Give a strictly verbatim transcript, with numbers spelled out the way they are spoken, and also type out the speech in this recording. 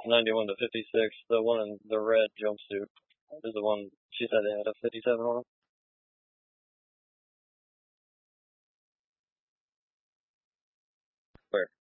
ninety-one to fifty-six. The one in the red jumpsuit is the one she said they had a fifty-seven on. Where?